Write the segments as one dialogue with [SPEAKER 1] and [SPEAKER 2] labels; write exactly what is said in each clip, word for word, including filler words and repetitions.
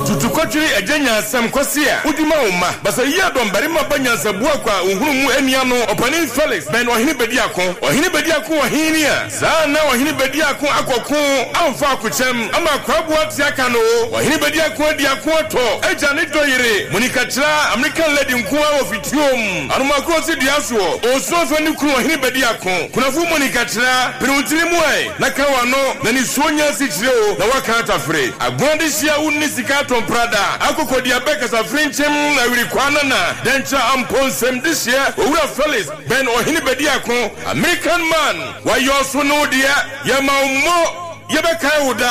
[SPEAKER 1] tutukotwiri agenya asam kwasia udima uma basa yia dombare mabanya sabua kwa unhurumu enia no opani Felix ben ohini bediako ohini bediako ohini a za na ohini bediako akoko amfa akochem ama kwabua tiaka no ohini bediako diako to eja ne doyire munikatra American lady nkuwa ofitium anuma krosi diaso osofa ni kru ohini bediako kuna fu munikatra pirutiri muai na kawano na ni sonya sikiro na wakata fre agonde sia unni sikato prada akoko diabeka sa frinchem na wirikwana na dencha amponsem this year owura Felix ben ohini bediako American man wa yoso no dia yamaumo yebeka uda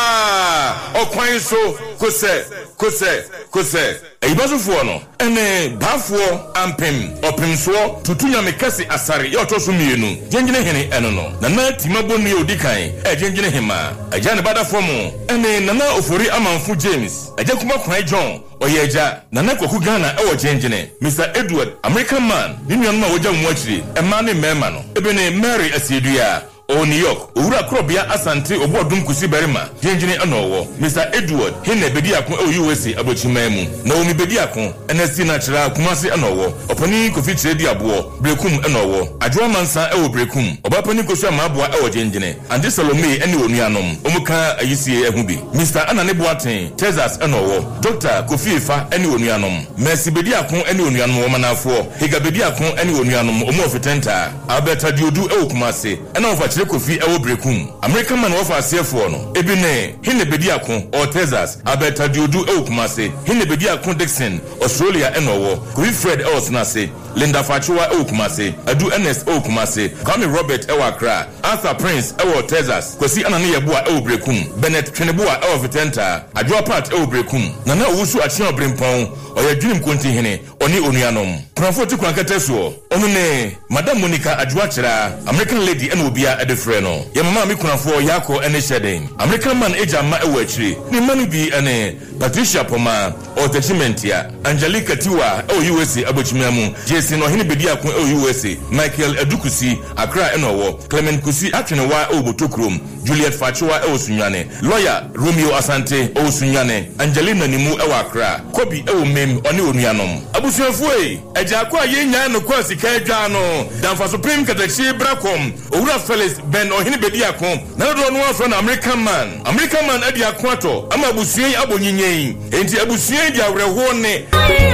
[SPEAKER 1] okwan so kose kose kose eibazofo no ene bafo ampem opemso tutunya mekasi asare ye otoso mienu gengene hene eno no nana timabonu ye odikan e gengene hema aja ne badafo mu ene nana ofori amanfo James aja kuma kwan John oyeja nana kwaku Ghana e wo gengene Mister Edward American man ni nuanu ma woja mu akiri e ma ne mema no ebe ne Mary Asiedua o New York owura krobia asante obodum kusi berima gengene anowo Mister Edward hene bediako e U S A abochimamu na omi bediako enesi na chira kumase anowo opani kofi chiredi abo brekum anowo adwa mansa e wo brekum obapani kosu amaboa e wo gengene ande Salome ene onuanom omuka ayisi ehu bi Mister Anane Boaten Texas anowo Doctor Kofi Ifa ene onuanom Mercy bediako ene onuanom omanafo Higa bediako ene onuanom omo ofitenta Alberta Diodu e wo kumase ena ofa Kofi ewo brekum American man ofa asefo no ebine hine bediako o Texas Alberta Diodu ewo kumase hine bediako Dixon Australia enowo Kofi Fred ewo snase Linda Fachiwa ewo kumase Adu Ernest ewo kumase Kwame Robert ewo Accra Arthur Prince ewo Texas Kwesi Anane Yeboa ewo brekum Bennett Tweneboa ewo Vitenta Adwa Part ewo brekum Nana Owusu Achia Brimpon oya dwinim konti hene oni onuanom Pranfo ti kwanketeso onu ne Madam Monica Adwa Chira American lady ene obia edefre no ya mama mi kunafo yako ene shedin American man eja ma ewo achiri ni manu bi ene Patricia Poma attachment ya Angelica Tiwa o U S A abochimamu Jason ohini bediako o U S A Michael Edukusi Accra enowo Clement Kusi atwenewa o Botokrom Juliet Fachiwa e osunyane lawyer Romeo Asante o osunyane Angelina Nimu e Accra Kobi e o mem oni onuanom abusuafo e eja akwa yenya no kwasi ka adwa no danfa supreme katachi brakom owura Felix ben ohini bediako na do no afro na American man American man adi akwato ama abusuan abonyinyen enti abusuan di awreho ne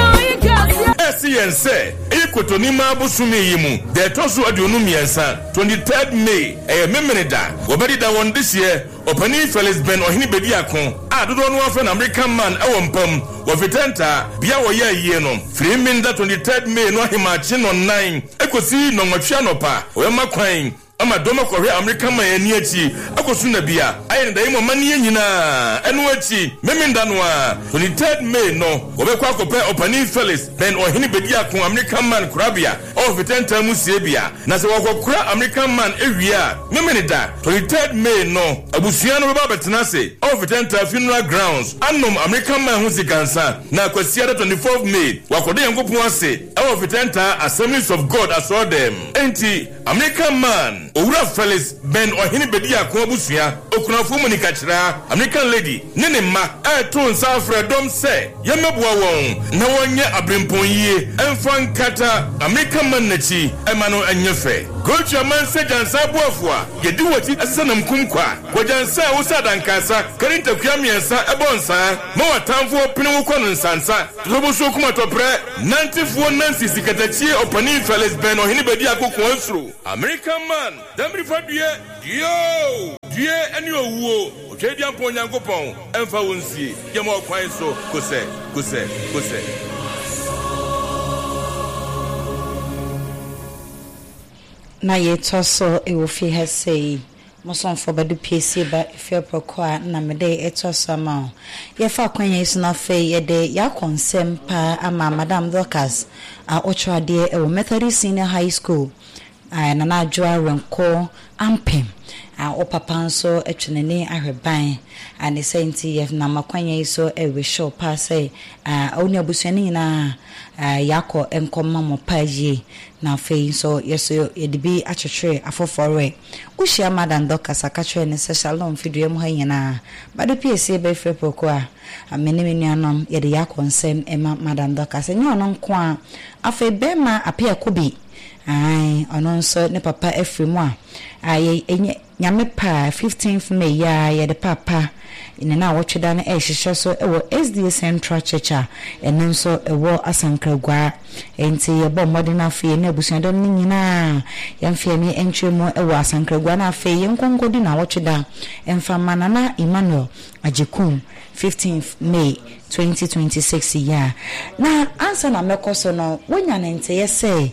[SPEAKER 1] Siense ekotonima abusumi yimu de toso adonu miensa twenty-third May eh memeneda obedi da won this year opani Felix ben ohini bediako adodo no afro na American man ewo mpam wo vitenta bia wo ye yie no free minda twenty-third May no himachi no nine ekosi no nwatwa no pa o ma kwan ama doma kore American man ani achi akosu na bia ayi ndai mo mani nyina enu achi meminda no a twenty-third May no obekwa kope opani Felix ben ohini bediako American man kurabia o vitenta musie bia na se wakokura American man ewia memenida twenty-third May no abusuan no baba betena se o vitenta funeral grounds anom American man hu sikansa na kwasia twenty-fourth May wakode yankopon ase o vitenta Assemblies of God aso dem enti American man owura Felix ben ohini bediako abusua okunafo mu nikachira American lady nene ma e to nsa fredom se yemeboa won na wonye abrempon yie emfa nkata American man nachi ema no enyefe gocha man se jansa boafo a yedi wati asesa namkumkwa ko jansa wo sadankasa karinta kuamiensa ebonsa ma watamfo pini wo kono nsansa loboso kuma topre ninety-four Nancy sikatachi opani Felix ben ohini bediako ko ansuru American man Dambri fadue yo die eni owuo okedi ampo nyankopon emfa wonsie yema okwan so kose kose kose
[SPEAKER 2] na yetoso e ofi hesei moson for badu P C ba ife prokwa na mede etoso ma ye fa kwanya isu na fe ye de ya konsem pa ama Madam Dorcas a ochwade e Methodist Senior High School na na adwa renko ampem a o papa nso etwenene ahweban ane senti ye na makwanya iso ewe show pa say a oni abusuani nyina yakọ enkomma mo paji na fe so yeso yedibi achechre afofore ushia madam doka sakachre ne salon fidue mu hanyina bado pese be frepoko a amene menuanom yede yakọ nsem ema madam doka se nyo no nko a afa be ma apia kobi ai ono nso ne papa efremu a aye enye nyame pa fifteenth May ya ye de papa ine na wotweda na e hihye so ewo S D A Central Church a ene nso ewo Asankragwa enti ye bo modern afie na abusuadom ni nyina yamfie mi entwemo ewo Asankragwa na afie yenkonkodi na wotweda emfama na Emmanuel Ajekum fifteenth May twenty twenty-six ya na ansa na mekoso no wonya na ente ye say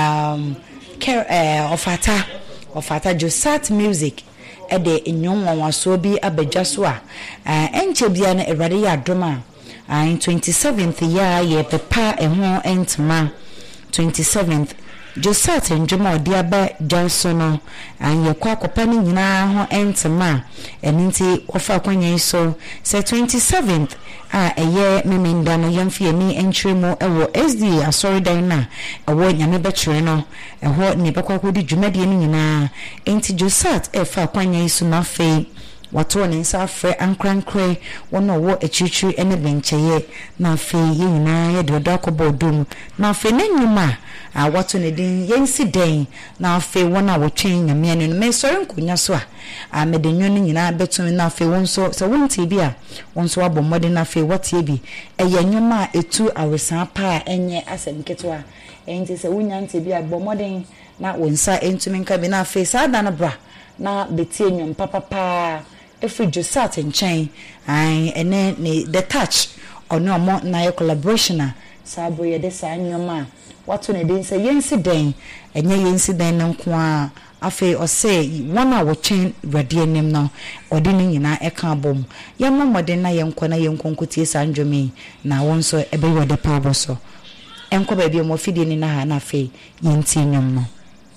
[SPEAKER 2] um care uh, ofata ofata Josat music ede enyom wanwaso bi abadwaso a enche bia na erade ya adoma in twenty-seventh ya ye pepa eho entma twenty-seventh Josat enjoma odi aba janso no anye kwa kopa ni nyina ho entma eninti ofa kwanya iso se twenty-seventh a eye meminda no yamfie ni entremo ewo S D A asori dan na ewo nyame betwere no eho ni bekwa kodi dwumade ni nyina enti Josat efa kwanya iso na fe wato ne nsa afre ankrankre wono wo echichi ene bencheye na fe ye nyina ye de dokobo dum na fe nanyuma a wato ne din yensi den na fe wona wo twen nyame anu me sori nkonya so a a medenyo ni nyina betumi na fe wonso se wonte bi a wonso abomode na fe watie bi eye nyuma etu awesan pa enye asemketwa enti se wonya nte bi abomode na wonsa entumi nka bi na fe sada na bra na betie nyom papa pa every Josat nchen ai ene ne the touch ono mo na ye collaboration sabo ye de sa nyoma wato ne den say yensi den enye yensi den nko a afi o say one wo chen rade anim no odi ni nyina e ka bom ye momoden na ye nko na ye nkonkotie sa ndwomi na wonso ebe wo de pa so enko ba bi mo fidie ni na ha na afi yenti nyom no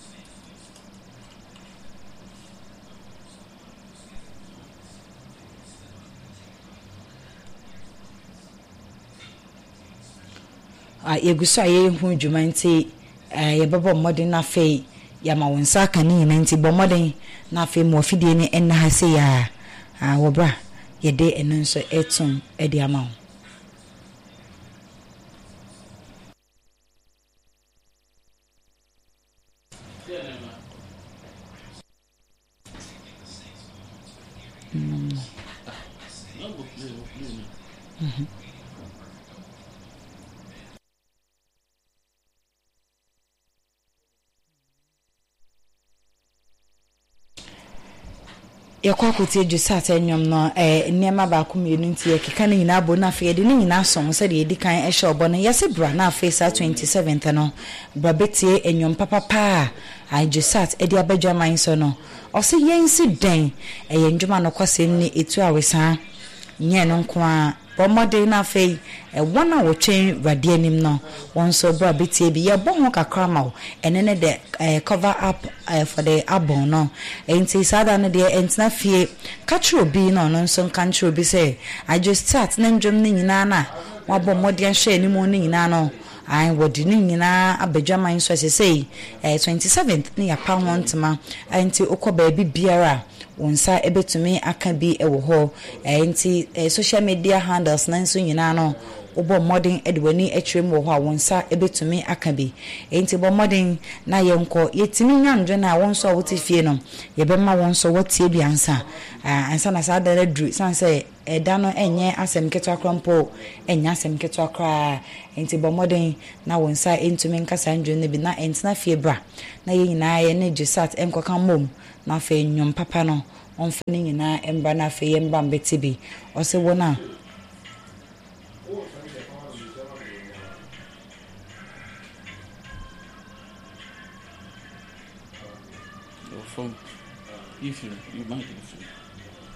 [SPEAKER 2] a yegusa ye hu dwuma nti ye bebo modern na fe ya ma wonsa ka ni nyina nti bo modern na fe mo fidie ni enna ha se ya a wobra ye de eno nso etum e de ama mm. Mhm. yakwa kotie Josat enyom no eh niema ba ko mienu ntie keka ne nyina abo na fe de ne nyina som se de edi kan e hye obo no yase bra na fe sa twenty-seventh no bra betie enyom papa pa ai Josat edi abadwa man so no o se yensi den e yenjuma no kwase ni etu awesa nye no nko a bomode na fe e wona wo twen rade anim no wonso bra betie bi ye bo ho kakra ma wo enene de uh, cover up uh, for the album no enti sada no de entina fie katro bi no no nso kancho bi say I just start na ndwom ni nyina na wa bomode hye ni mo ni nyina no ai wodi ni nyina abadwaman so say uh, twenty-seventh ni ya pa hontma enti okoba bi biara wonsa ebetumi aka bi ewo ho enti social media handles na nso nyina no obo modern edwani etwem wo ho a wonsa ebetumi aka bi enti bo modern na yenko yetimi nyanjo na wonso a wote fie no yebema wonso wote bi ansa ansa na sa da dru sanse eda no enye asem keto akrampo enye asem keto akra enti bo modern na wonsa entumi nkasa njo ne bi na entina fie bra na ye nyina ye ne Josat enkoka mom na fe nyom papa no onfa ni nyina emba na fe yemba mbeti bi o se wona
[SPEAKER 3] phone if you you might be free.